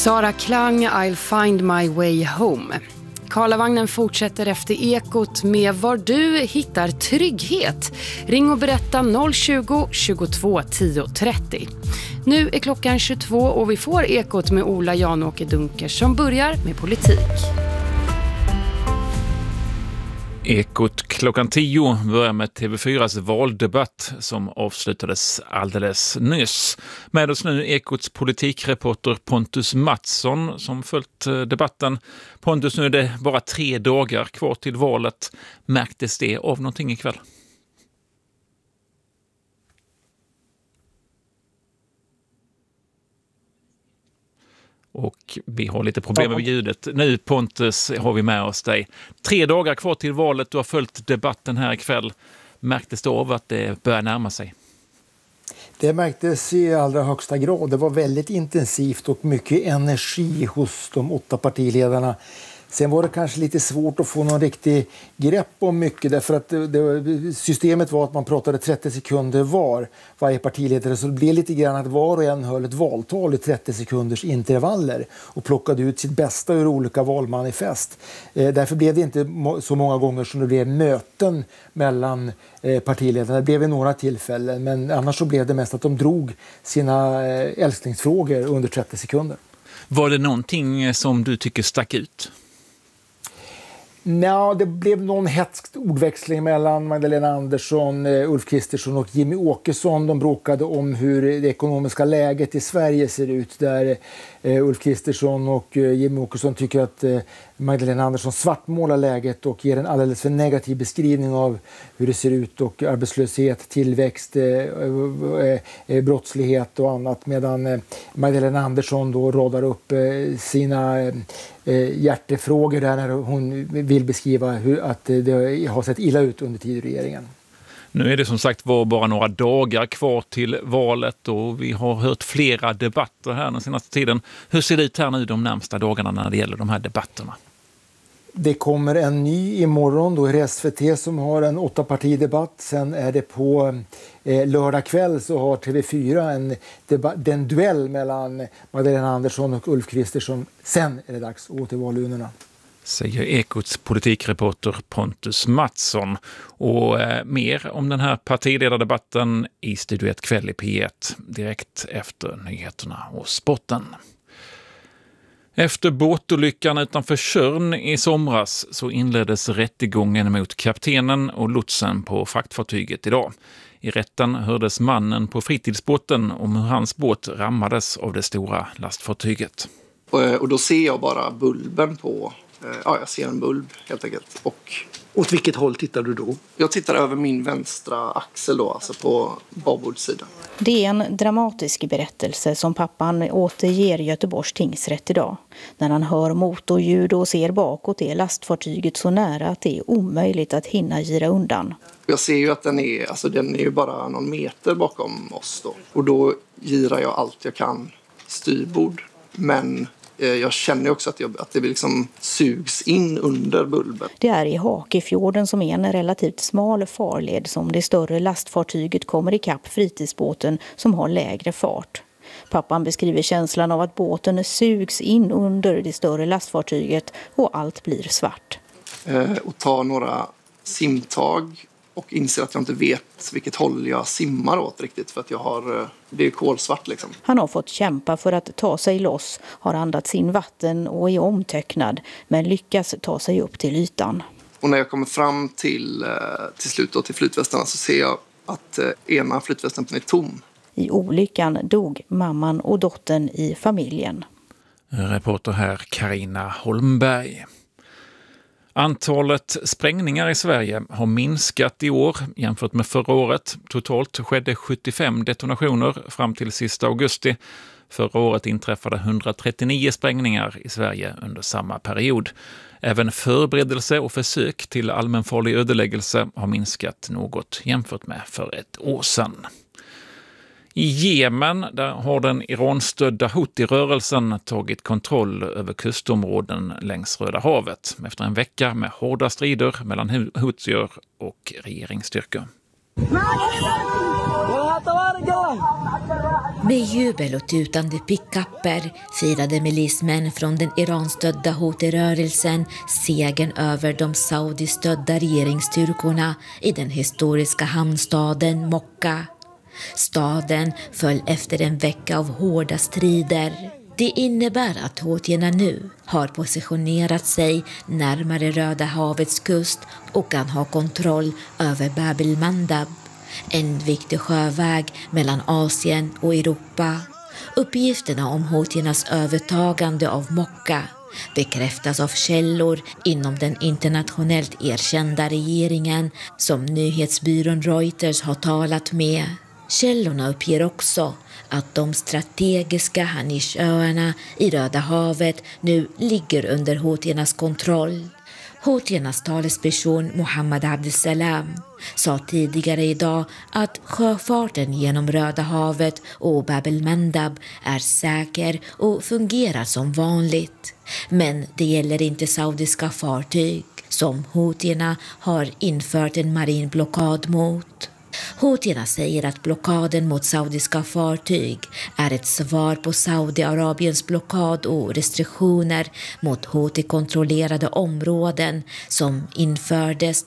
Sara Klang, I'll find my way home. Karlavagnen fortsätter efter Ekot med var du hittar trygghet. Ring och berätta 020 22 10 30. Nu är klockan 22 och vi får Ekot med Ola Janåker Dunkers som börjar med politik. Ekot klockan 10 börjar med TV4s valdebatt som avslutades alldeles nyss. Med oss nu Ekots politikreporter Pontus Mattsson som följt debatten. Pontus, nu är det bara 3 dagar kvar till valet. Märktes det av någonting ikväll? Och vi har lite problem med ljudet. Nu Pontus har vi med oss dig. 3 dagar kvar till valet. Du har följt debatten här ikväll. Märktes det av att det börjar närma sig? Det märktes i allra högsta grad. Det var väldigt intensivt och mycket energi hos de 8 partiledarna. Sen var det kanske lite svårt att få någon riktig grepp om mycket därför att systemet var att man pratade 30 sekunder varje partiledare, så det blev lite grann att var och en höll ett valtal i 30 sekunders intervaller och plockade ut sitt bästa ur olika valmanifest. Därför blev det inte så många gånger som det blev möten mellan partiledarna. Det blev vid några tillfällen, men annars så blev det mest att de drog sina älsklingsfrågor under 30 sekunder. Var det någonting som du tycker stack ut? Ja, det blev någon hätsk ordväxling mellan Magdalena Andersson, Ulf Kristersson och Jimmy Åkesson. De bråkade om hur det ekonomiska läget i Sverige ser ut, där Ulf Kristersson och Jimmy Åkesson tycker att Magdalena Andersson svartmålar läget och ger en alldeles för negativ beskrivning av hur det ser ut, och arbetslöshet, tillväxt, brottslighet och annat, medan Magdalena Andersson då radar upp sina hjärtefrågor där när hon vill beskriva att det har sett illa ut under tid i regeringen. Nu är det som sagt bara några dagar kvar till valet och vi har hört flera debatter här den senaste tiden. Hur ser det ut här nu de närmsta dagarna när det gäller de här debatterna? Det kommer en ny imorgon, då är det SVT som har en 8-partidebatt. Sen är det på lördag kväll så har TV4 en duell mellan Magdalena Andersson och Ulf Kristersson. Sen är det dags att gå till valurnorna. Säger Ekots politikreporter Pontus Mattsson. Och mer om den här partiledardebatten i Studio 1 kväll i P1 direkt efter nyheterna och sporten. Efter båtolyckan utanför Tjörn i somras så inleddes rättegången mot kaptenen och lotsen på fraktfartyget idag. I rätten hördes mannen på fritidsbåten om hur hans båt rammades av det stora lastfartyget. Och då ser jag bara bulben på... jag ser en bulb helt enkelt. Och åt vilket håll tittar du då? jag tittar över min vänstra axel då, alltså på babordssidan. Det är en dramatisk berättelse som pappan återger Göteborgs tingsrätt idag. När han hör motorljud och ser bakåt är lastfartyget så nära att det är omöjligt att hinna gira undan. Jag ser ju att den är ju bara någon meter bakom oss då. Och då girar jag allt jag kan styrbord. Men jag känner också att det liksom sugs in under bulben. Det är i Hakefjorden som är en relativt smal farled som det större lastfartyget kommer ikapp fritidsbåten som har lägre fart. Pappan beskriver känslan av att båten sugs in under det större lastfartyget och allt blir svart. Och tar några simtag och inser att jag inte vet vilket håll jag simmar åt riktigt, för att det är kolsvart liksom. Han har fått kämpa för att ta sig loss, har andats in vatten och är omtöcknad, men lyckas ta sig upp till ytan. Och när jag kommer fram till slut då, till flytvästarna, så ser jag att ena flytvästen är tom. I olyckan dog mamman och dottern i familjen. Reporter här Carina Holmberg. Antalet sprängningar i Sverige har minskat i år jämfört med förra året. Totalt skedde 75 detonationer fram till sista augusti. Förra året inträffade 139 sprängningar i Sverige under samma period. Även förberedelse och försök till allmänfarlig ödeläggelse har minskat något jämfört med för ett år sedan. I Jemen där har den Iranstödda Houthi-rörelsen tagit kontroll över kustområden längs Röda havet efter en vecka med hårda strider mellan Houthier och regeringsstyrkor. Med jubel och tutande pickapper firade milismän från den Iran-stödda Houthi-rörelsen segern över de Saudi-stödda regeringsstyrkorna i den historiska hamnstaden Mokka. Staden föll efter en vecka av hårda strider. Det innebär att houtierna nu har positionerat sig närmare Röda havets kust och kan ha kontroll över Bab el-Mandab, en viktig sjöväg mellan Asien och Europa. Uppgifterna om houtiernas övertagande av Mokka bekräftas av källor inom den internationellt erkända regeringen som nyhetsbyrån Reuters har talat med. Källorna uppger också att de strategiska Hanishöarna i Röda havet nu ligger under houtiernas kontroll. Houtiernas talesperson Mohammed Abdesalam sa tidigare idag att sjöfarten genom Röda havet och Bab el-Mandab är säker och fungerar som vanligt. Men det gäller inte saudiska fartyg som houtierna har infört en marin blockad mot. Houtierna säger att blockaden mot saudiska fartyg är ett svar på Saudiarabiens blockad och restriktioner mot Houthi-kontrollerade områden som infördes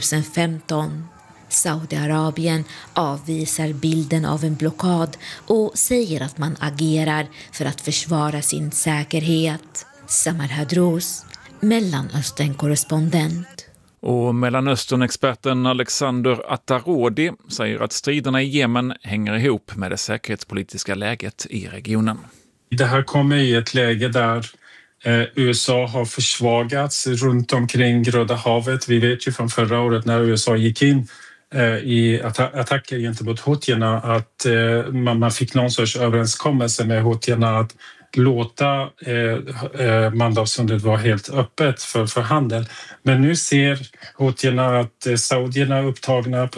2015. Saudiarabien avvisar bilden av en blockad och säger att man agerar för att försvara sin säkerhet. Samar Hadrous, Mellanöstern-korrespondent. Och Mellanöstern-experten Alexander Atarodi säger att striderna i Jemen hänger ihop med det säkerhetspolitiska läget i regionen. Det här kommer i ett läge där USA har försvagats runt omkring Röda havet. Vi vet ju från förra året när USA gick in i attacker gentemot houtierna att man fick någon sorts överenskommelse med houtierna att låta Mandabsundet vara helt öppet för handel. Men nu ser houtierna att saudierna är upptagna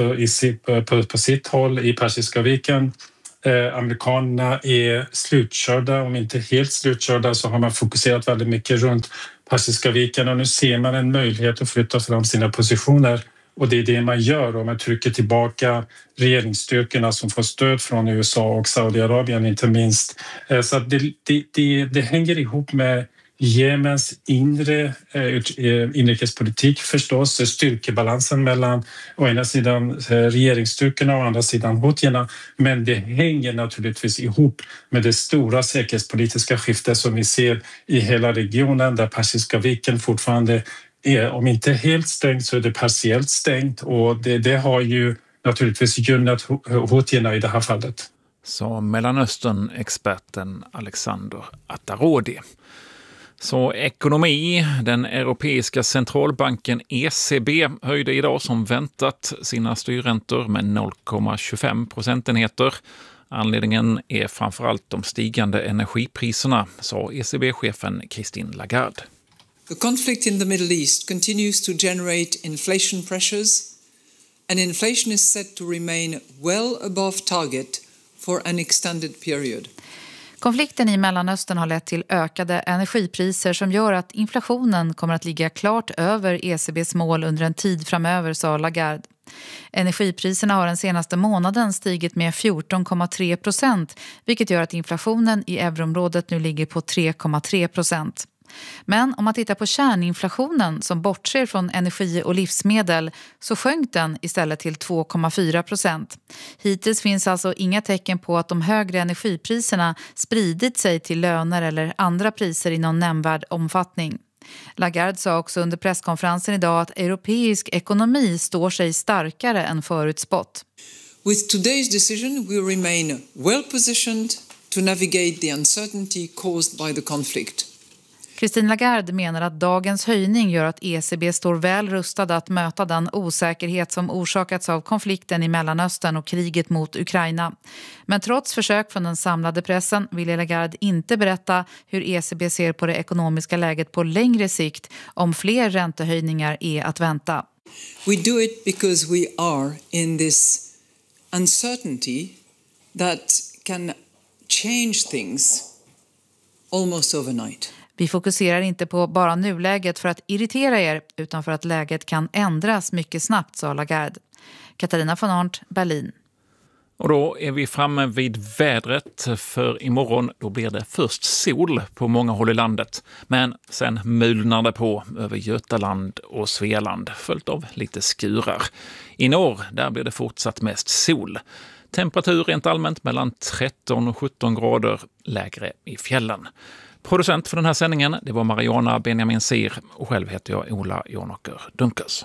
på sitt håll i Persiska viken. Amerikanerna är slutkörda, om inte helt slutkörda så har man fokuserat väldigt mycket runt Persiska viken och nu ser man en möjlighet att flytta fram sina positioner. Och det är det man gör om man trycker tillbaka regeringsstyrkorna som får stöd från USA och Saudiarabien inte minst. Så att det hänger ihop med Jemens inrikespolitik förstås, styrkebalansen mellan å ena sidan regeringsstyrkorna och å andra sidan houtierna. Men det hänger naturligtvis ihop med det stora säkerhetspolitiska skiftet som vi ser i hela regionen där Persiska viken fortfarande är, om inte helt stängt så är det partiellt stängt och det har ju naturligtvis gynnat houtierna i det här fallet. Så Mellanöstern-experten Alexander Atarodi. Så ekonomi, den europeiska centralbanken ECB höjde idag som väntat sina styrräntor med 0,25 procentenheter. Anledningen är framförallt de stigande energipriserna, sa ECB-chefen Christine Lagarde. The conflict in the Middle East continues to generate inflation pressures, and inflation is set to remain well above target for an extended period. Konflikten i Mellanöstern har lett till ökade energipriser som gör att inflationen kommer att ligga klart över ECBs mål under en tid framöver, sa Lagarde. Energipriserna har den senaste månaden stigit med 14,3%, vilket gör att inflationen i euroområdet nu ligger på 3,3%. Men om man tittar på kärninflationen som bortser från energi och livsmedel så sjönk den istället till 2,4%. Hittills finns alltså inga tecken på att de högre energipriserna spridit sig till löner eller andra priser i någon nämnvärd omfattning. Lagarde sa också under presskonferensen idag att europeisk ekonomi står sig starkare än förutspått. With today's decision we remain well positioned to navigate the uncertainty caused by the conflict. Christine Lagarde menar att dagens höjning gör att ECB står väl rustad att möta den osäkerhet som orsakats av konflikten i Mellanöstern och kriget mot Ukraina. Men trots försök från den samlade pressen vill Lagarde inte berätta hur ECB ser på det ekonomiska läget på längre sikt om fler räntehöjningar är att vänta. We do it because we are in this uncertainty that can change things almost overnight. Vi fokuserar inte på bara nuläget för att irritera er utan för att läget kan ändras mycket snabbt, sa Lagarde. Katarina von Arndt, Berlin. Och då är vi framme vid vädret, för imorgon då blir det först sol på många håll i landet. Men sen mulnar det på över Götaland och Svealand, följt av lite skurar. I norr där blir det fortsatt mest sol. Temperatur rent allmänt mellan 13 och 17 grader, lägre i fjällen. Producent för den här sändningen, det var Mariana Benjamin Sir, och själv heter jag Ola Jonåker Dunkers.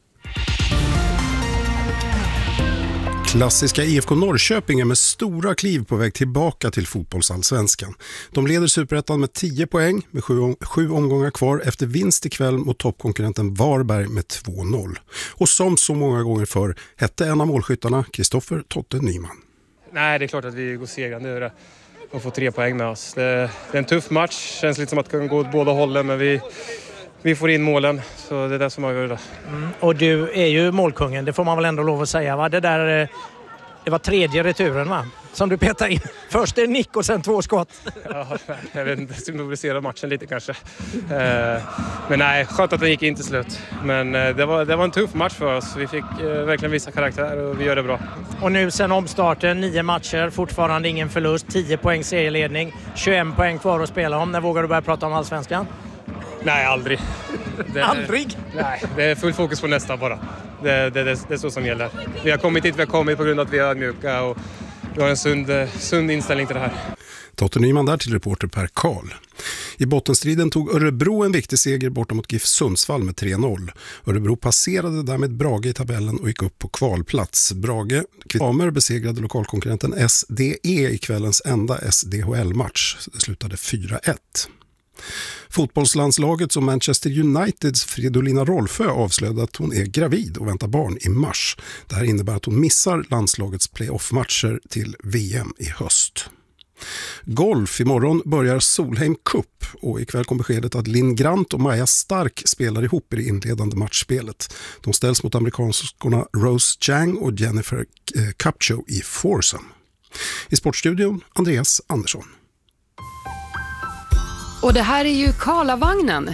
Klassiska IFK Norrköping är med stora kliv på väg tillbaka till fotbollsallsvenskan. De leder Superettan med 10 poäng med 7 omgångar kvar efter vinst ikväll mot toppkonkurrenten Varberg med 2-0. Och som så många gånger förr hette en av målskyttarna Kristoffer Totte Nyman. Nej, det är klart att vi går segrande över det och får 3 poäng med oss. Det är en tuff match, känns lite som att det kan gå åt båda hållen, men vi får in målen, så det är det som avgör det. Och du är ju målkungen, det får man väl ändå lov att säga, va? Det var 3:e returen, va? Som du petar in. Först en nick och sen 2 skott. Ja, jag vet inte, symboliserar matchen lite kanske. Men nej, skönt att den gick in till slut. Men det var en tuff match för oss. Vi fick verkligen visa karaktär och vi gör det bra. Och nu sen omstarten, 9 matcher, fortfarande ingen förlust, 10 poäng serieledning, 21 poäng kvar att spela om. När vågar du börja prata om allsvenskan? Nej, aldrig. Aldrig? Nej, det är full fokus på nästa bara. Det är så som gäller. Vi har kommit hit, vi har kommit på grund av att vi är mjuka och vi har en sund inställning till det här. Totte Nyman där till reporter Per Karl. I bottenstriden tog Örebro en viktig seger borta mot GIF Sundsvall med 3-0. Örebro passerade därmed Brage i tabellen och gick upp på kvalplats. Brage Kvittamer besegrade lokalkonkurrenten SDE i kvällens enda SDHL-match. Det slutade 4-1. Fotbollslandslaget och Manchester Uniteds Fridolina Rolfö avslöjade att hon är gravid och väntar barn i mars. Det här innebär att hon missar landslagets playoff-matcher till VM i höst. Golf, imorgon börjar Solheim Cup och ikväll kom beskedet att Linn Grant och Maja Stark spelar ihop i det inledande matchspelet. De ställs mot amerikanskorna Rose Chang och Jennifer Capcho i foursome. I sportstudion Andreas Andersson. Och det här är ju Karlavagnen.